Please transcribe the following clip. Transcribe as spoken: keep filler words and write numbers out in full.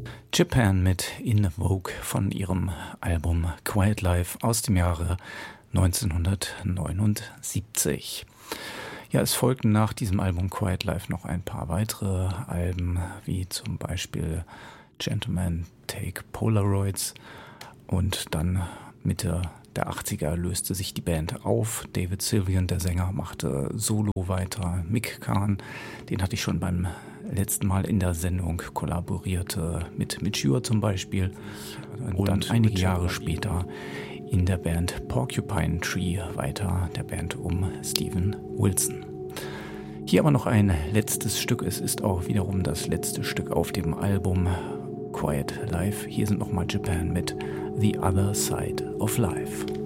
Japan mit In Vogue von ihrem Album Quiet Life aus dem Jahre neunzehnhundertneunundsiebzig. Ja, es folgten nach diesem Album Quiet Life noch ein paar weitere Alben, wie zum Beispiel Gentlemen Take Polaroids, und dann Mitte der achtziger löste sich die Band auf. David Sylvian, der Sänger, machte solo weiter. Mick Kahn, den hatte ich schon beim letzten Mal in der Sendung, kollaborierte mit Mitch Ure zum Beispiel. Und dann einige Jahre später in der Band Porcupine Tree weiter, der Band um Steven Wilson. Hier aber noch ein letztes Stück. Es ist auch wiederum das letzte Stück auf dem Album Quiet Life. Hier sind nochmal Japan mit The Other Side of Life.